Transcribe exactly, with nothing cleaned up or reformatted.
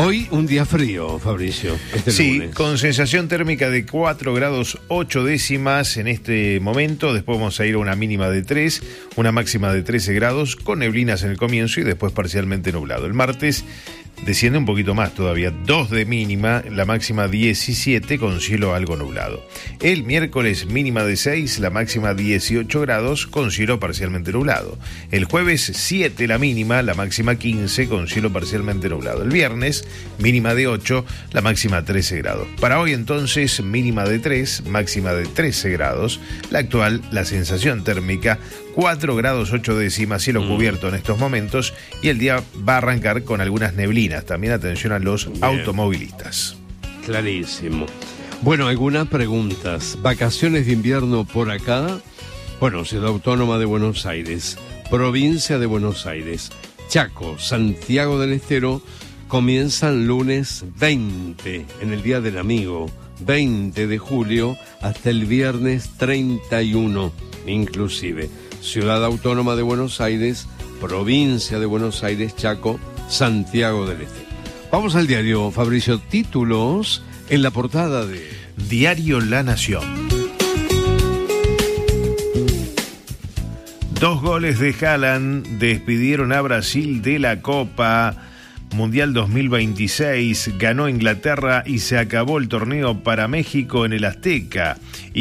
Hoy un día frío, Fabricio. Este sí, lunes. Con sensación térmica de cuatro grados ocho décimas en este momento. Después vamos a ir a una mínima de tres, una máxima de trece grados, con neblinas en el comienzo y después parcialmente nublado. El martes desciende un poquito más todavía, dos de mínima, la máxima diecisiete con cielo algo nublado. El miércoles mínima de seis, la máxima dieciocho grados con cielo parcialmente nublado. El jueves siete la mínima, la máxima quince con cielo parcialmente nublado. El viernes mínima de ocho, la máxima trece grados. Para hoy entonces mínima de tres, máxima de trece grados. La actual, la sensación térmica cuatro grados ocho décimas, cielo cubierto en estos momentos, y el día va a arrancar con algunas neblinas. También atención a los Bien. automovilistas. Clarísimo. Bueno, algunas preguntas. ¿Vacaciones de invierno por acá? Bueno, Ciudad Autónoma de Buenos Aires, Provincia de Buenos Aires, Chaco, Santiago del Estero, comienzan lunes veinte, en el Día del Amigo, veinte de julio, hasta el viernes treinta y uno, inclusive. Ciudad Autónoma de Buenos Aires, Provincia de Buenos Aires, Chaco, Santiago del Estero. Vamos al diario, Fabricio. Títulos en la portada de Diario La Nación. Dos goles de Haaland despidieron a Brasil de la Copa Mundial dos mil veintiséis. Ganó Inglaterra y se acabó el torneo para México en el Azteca. Y